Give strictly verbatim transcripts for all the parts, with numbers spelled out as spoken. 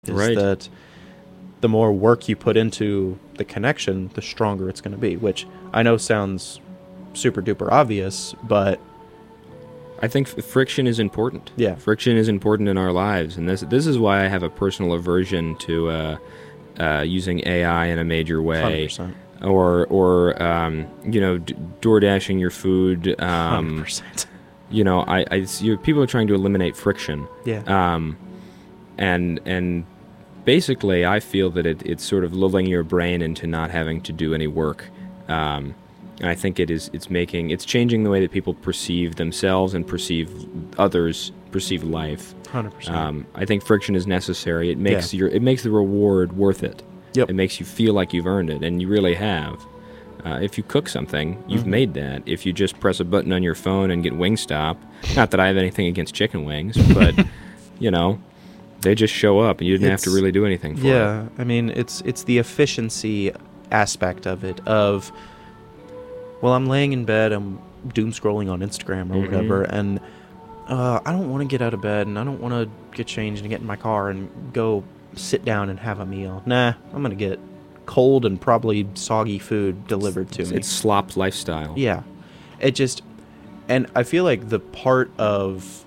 is Right. that the more work you put into the connection, the stronger it's going to be, which I know sounds super duper obvious, but I think f- friction is important. yeah, Friction is important in our lives, and this this is why I have a personal aversion to uh, uh, using A I in a major way, one hundred percent. or or um, you know, d- door dashing your food. one hundred Um, percent. you know, I, I you, people are trying to eliminate friction, Yeah. um, and and basically, I feel that it, it's sort of lulling your brain into not having to do any work. Um, and I think it is it's making it's changing the way that people perceive themselves and perceive others, perceive life. one hundred percent. Um, I think friction is necessary. It makes Yeah. your it makes the reward worth it. Yep. It makes you feel like you've earned it, and you really have. Uh, if you cook something, you've Mhm. made that. If you just press a button on your phone and get Wingstop, not that I have anything against chicken wings, but you know, they just show up, and you didn't have to It's- really do anything for it. Yeah, I mean, it's it's the efficiency aspect of it. Of, well, I'm laying in bed, I'm doom scrolling on Instagram or Mhm. whatever, and uh, I don't want to get out of bed, and I don't want to get changed and get in my car and go sit down and have a meal. Nah, I'm gonna get cold and probably soggy food delivered to It's, me. it's slop lifestyle. Yeah, it just, and I feel like the part of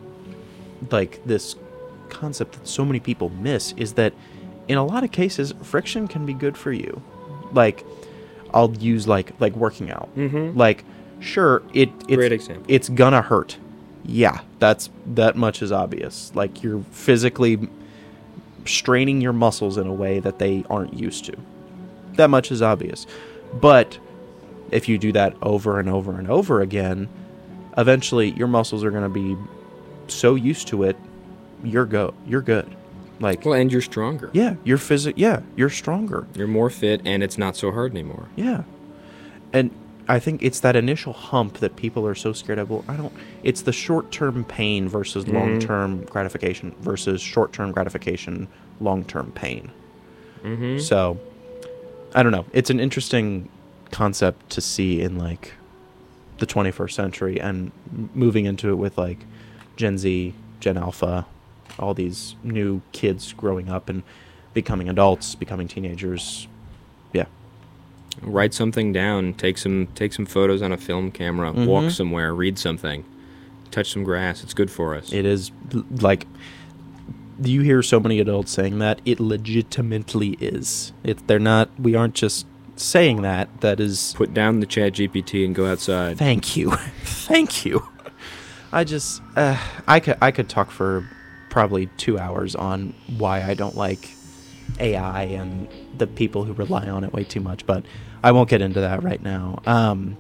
like this concept that so many people miss is that in a lot of cases friction can be good for you. Like, I'll use like like working out. Mm-hmm. Like, sure, it it's, Great example. it's gonna hurt. Yeah, that's that much is obvious. Like, you're physically straining your muscles in a way that they aren't used to. That much is obvious. But if you do that over and over and over again, eventually your muscles are going to be so used to it, you're go you're good. Like, Well, and you're stronger. yeah, you're physic yeah, you're stronger. You're more fit, and it's not so hard anymore. Yeah. And I think it's that initial hump that people are so scared of. Well, I don't it's the short-term pain versus Mhm. long-term gratification versus short-term gratification, long-term pain. Mm-hmm. So, I don't know. It's an interesting concept to see in like the twenty-first century, and m- moving into it with like Gen Z, Gen Alpha, all these new kids growing up and becoming adults, becoming teenagers. Yeah. Write something down. Take some take some photos on a film camera. Mhm. Walk somewhere. Read something. Touch some grass. It's good for us. It is l- like you hear so many adults saying that it legitimately is. It they're not we aren't just saying that. That is Put down the Chat G P T and go outside. Thank you. Thank you. I just, uh, I could, I could talk for probably two hours on why I don't like A I and the people who rely on it way too much, but I won't get into that right now. Um,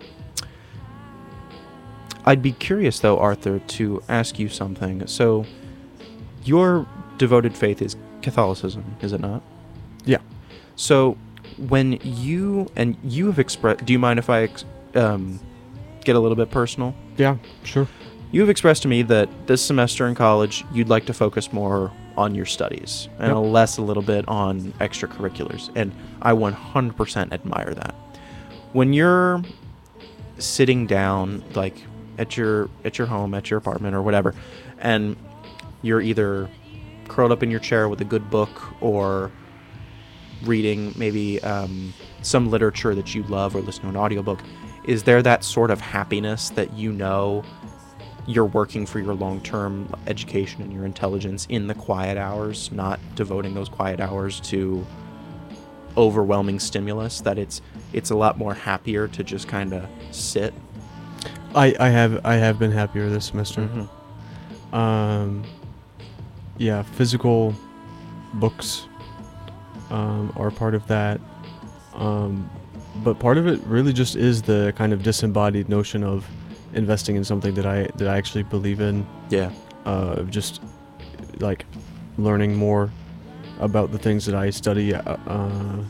I'd be curious, though, Arthur, to ask you something. So, your devoted faith is Catholicism, is it not? Yeah. So, when you, and you have expressed, do you mind if I ex- um, get a little bit personal? Yeah, sure. You have expressed to me that this semester in college, you'd like to focus more on your studies and Yep. less a little bit on extracurriculars. And I one hundred percent admire that. When you're sitting down, like at your at your home, at your apartment or whatever, and you're either curled up in your chair with a good book or reading maybe um, some literature that you love or listening to an audiobook, is there that sort of happiness that you know you're working for your long-term education and your intelligence in the quiet hours, not devoting those quiet hours to overwhelming stimulus, that it's it's a lot more happier to just kind of sit? I, I have I have been happier this semester. Mhm. Um, yeah, physical books um, are part of that. Um, but part of it really just is the kind of disembodied notion of investing in something that I that I actually believe in. Yeah. Uh, of just like learning more about the things that I study. Uh, uh,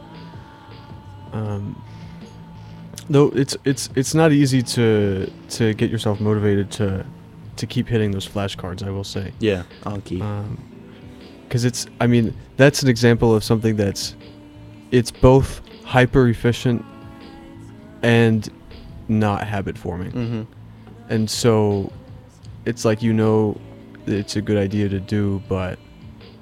um, though it's it's it's not easy to to get yourself motivated to to keep hitting those flashcards, I will say. Yeah. Anki. Because it's, I mean, that's an example of something that's, it's both hyper efficient and not habit forming. mm-hmm. And so it's like, you know, it's a good idea to do, but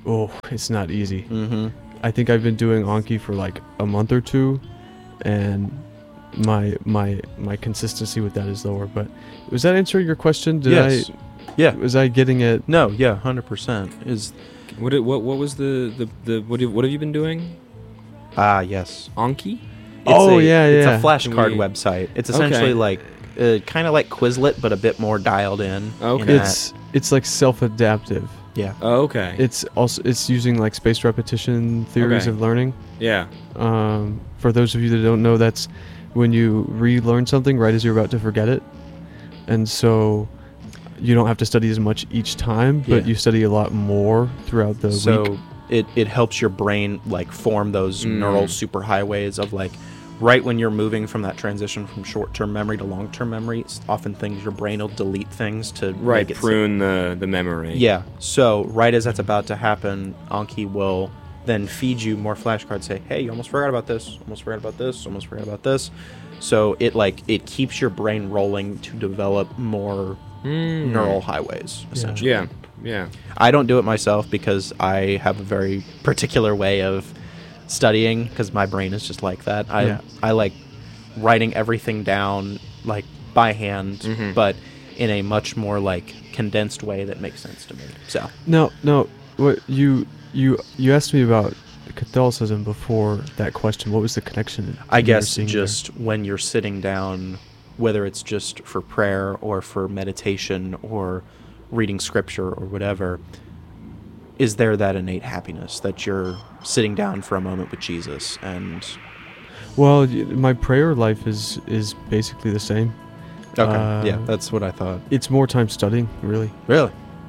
oh, it's not easy. Mm-hmm. I think I've been doing Anki for like a month or two, and my my my consistency with that is lower. But was that answering your question? Did Yes. I? Yeah. Was I getting it? No. Yeah. Hundred percent is. What did, what what was the the, the what have, what have you been doing? Ah. Yes. Anki? It's Oh, a, yeah, It's yeah. a flashcard We- website. It's essentially Okay. like, uh, kind of like Quizlet, but a bit more dialed in. Okay. in that- It's it's like self-adaptive. yeah. Oh, okay. It's also it's using like spaced repetition theories Okay. of learning. yeah. Um, for those of you that don't know, that's when you relearn something right as you're about to forget it, and so you don't have to study as much each time, but Yeah. you study a lot more throughout the So week. it it helps your brain like form those Mm. neural superhighways of like right when you're moving from that transition from short-term memory to long-term memory. s- Often things your brain will delete things to Right. make it sit- Prune the the memory. Yeah. So right as that's about to happen, Anki will then feed you more flashcards. Say, hey, you almost forgot about this. Almost forgot about this. Almost forgot about this. So it like it keeps your brain rolling to develop more Mm. neural highways. Essentially. Yeah. Yeah. I don't do it myself because I have a very particular way of studying because my brain is just like that. I Yeah. I like writing everything down like by hand, Mhm. but in a much more like condensed way that makes sense to me. So No, no. What you you you asked me about Catholicism before that question. What was the connection? I you were guess seeing there? just when you're sitting down, whether it's just for prayer or for meditation or reading scripture or whatever, is there that innate happiness that you're sitting down for a moment with Jesus and Well, y- my prayer life is is basically the same. okay, Uh, yeah, that's what I thought. It's more time studying, really. Really?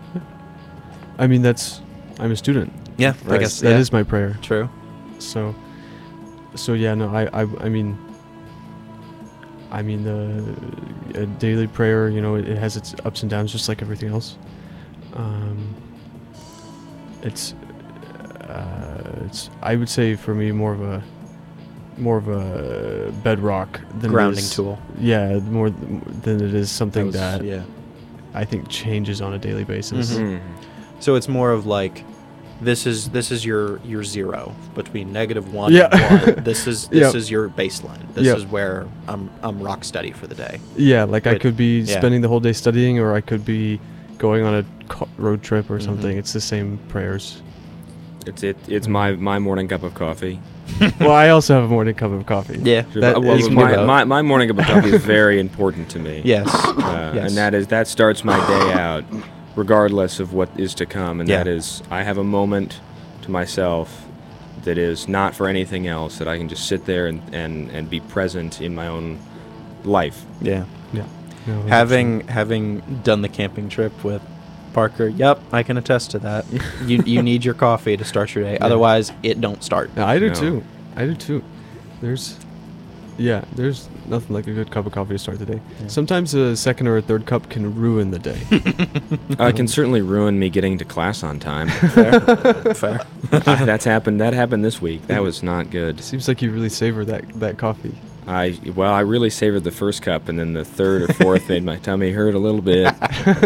I mean, that's I'm a student. Yeah, I Right. guess That yeah. is my prayer. true. So, so yeah, no, I, I, I mean, I mean, the a daily prayer, you know, it, it has its ups and downs, just like everything else. Um, it's, uh, it's, I would say for me more of a, more of a bedrock than it Grounding is- tool. Yeah, more th- than it is something was- that yeah. I think changes on a daily basis. Mhm. Mm. So it's more of like this is this is your your zero between negative one Yeah. and one. This is this Yeah. is your baseline. This Yeah. is where I'm I'm rock steady for the day. Yeah, like I But- could be yeah. spending the whole day studying, or I could be going on a co- road trip or Mhm. something. It's the same prayers. It's it. It's my my morning cup of coffee. Well, I also have a morning cup of coffee. Yeah. That well, is my, more- my my morning cup of coffee is very important to me. Yes. Uh, Yes. And that is that starts my day out, regardless of what is to come. And Yeah. that is, I have a moment to myself that is not for anything else. That I can just sit there and and, and be present in my own life. Yeah. Yeah. No, Having having done the camping trip with Parker, yep, I can attest to that. you you need your coffee to start your day. Yeah. Otherwise, it don't start. No, I do No. too. I do too. There's, yeah, there's nothing like a good cup of coffee to start the day. Yeah. Sometimes a second or a third cup can ruin the day. Uh, it can certainly ruin me getting to class on time. Fair. Fair. Uh, that's happened. That happened this week. That was not good. Seems like you really savor that that coffee. I well, I really savored the first cup, and then the third or fourth made my tummy hurt a little bit.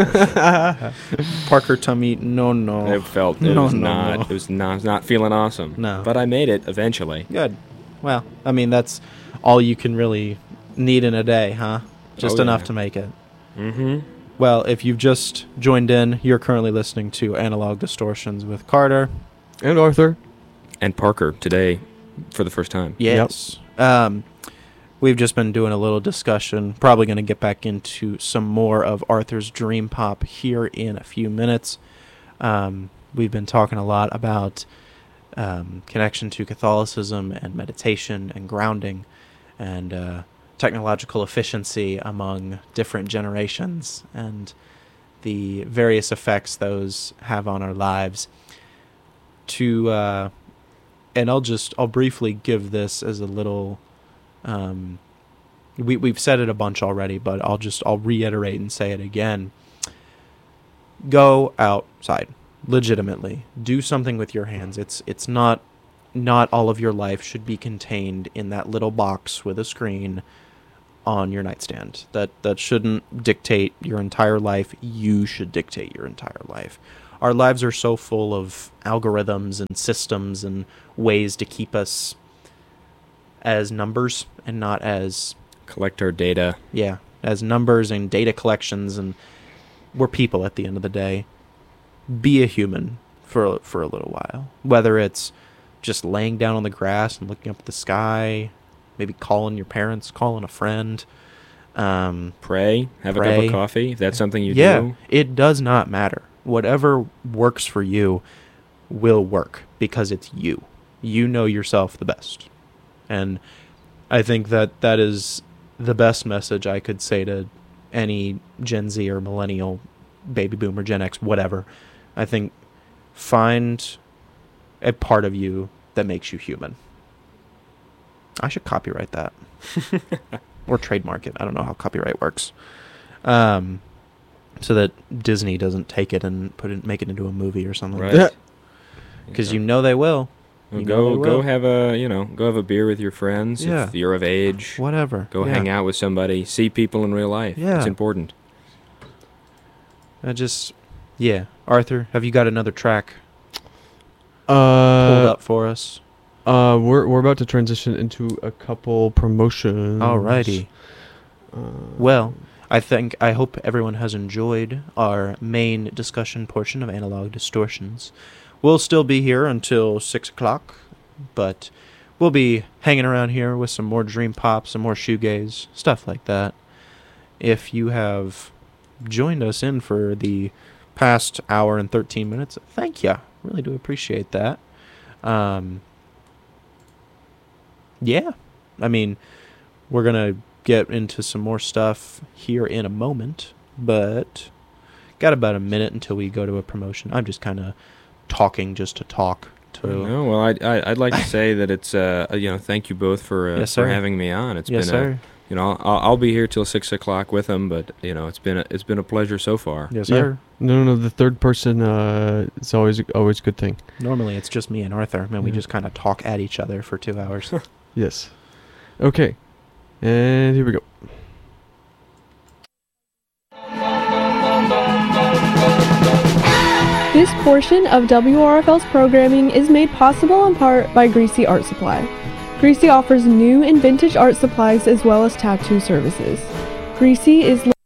Parker tummy, no, no. It felt it No, was no, not. no. It was not. I was not feeling awesome. No. But I made it eventually. Good. Well, I mean, that's all you can really need in a day, huh? Just Oh, enough yeah. to make it. Mm-hmm. Well, if you've just joined in, you're currently listening to Analog Distortions with Carter. And Arthur. And Parker today, for the first time. Yes. Um, we've just been doing a little discussion. Probably going to get back into some more of Arthur's Dream Pop here in a few minutes. Um, we've been talking a lot about um, connection to Catholicism and meditation and grounding and uh, technological efficiency among different generations and the various effects those have on our lives. To uh, and I'll just I'll briefly give this as a little. Um, we we've said it a bunch already, but I'll just I'll reiterate and say it again. Go outside, legitimately. Do something with your hands. It's it's not not all of your life should be contained in that little box with a screen on your nightstand. That that shouldn't dictate your entire life. You should dictate your entire life. our lives are so full of algorithms and systems and ways to keep us as numbers and not as Collect our data. yeah, as numbers and data collections, and we're people at the end of the day. Be a human for for a little while. Whether it's just laying down on the grass and looking up at the sky, maybe calling your parents, calling a friend. Um, Pray. Have a cup Pray. of coffee. If that's something you yeah, do. it does not matter. Whatever works for you will work because it's you. You know yourself the best. And I think that that is the best message I could say to any Gen Z or millennial, baby boomer, Gen X, whatever. I think find a part of you that makes you human. I should copyright that. Or trademark it. I don't know how copyright works. Um, so that Disney doesn't take it and put it, make it into a movie or something. Right. Because Yeah. you know they will. Well, You know go they go will. have a you know go have a beer with your friends Yeah. if you're of age. Whatever. Go Yeah. hang out with somebody. See people in real life. Yeah. It's important. I just, yeah. Arthur, have you got another track pulled Uh, up for us? uh, we're we're about to transition into a couple promotions. Alrighty. Uh, Well, I think I hope everyone has enjoyed our main discussion portion of Analog Distortions. We'll still be here until six o'clock, but we'll be hanging around here with some more dream pop, some more shoegaze, stuff like that. If you have joined us in for the past hour and thirteen minutes, thank ya. Really do appreciate that. Um, yeah, I mean, we're going to get into some more stuff here in a moment, but got about a minute until we go to a promotion. I'm just kind of talking just to talk. To No, well, I'd, I- I'd like to say that it's, uh, you know, thank you both for uh, Yes, for sir. having me on. It's yes, been, a, sir. you know, I'll, I'll be here till six o'clock with them, but you know, it's been a, it's been a pleasure so far. Yes, Yeah. sir. No, no, no. The third person, uh, it's always always a good thing. Normally it's just me and Arthur, and we Yeah. just kind of talk at each other for two hours. Yes. Okay. And here we go. This portion of W R F L's programming is made possible in part by Greasy Art Supply. Greasy offers new and vintage art supplies as well as tattoo services. Greasy is